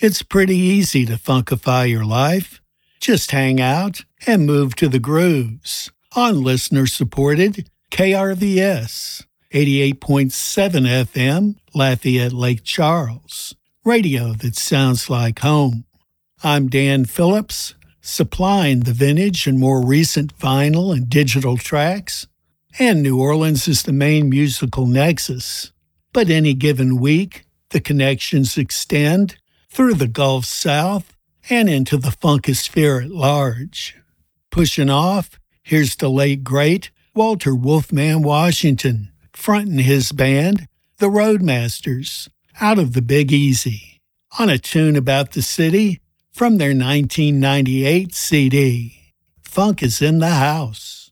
It's pretty easy to funkify your life. Just hang out and move to the grooves on listener-supported KRVS 88.7 FM, Lafayette Lake Charles, radio that sounds like home. I'm Dan Phillips, supplying the vintage and more recent vinyl and digital tracks, and New Orleans is the main musical nexus. But any given week, the connections extend through the Gulf South and into the funkosphere at large. Pushing off, here's the late great Walter Wolfman Washington, fronting his band, the Roadmasters, out of the Big Easy, on a tune about the city from their 1998 CD. Funk is in the house.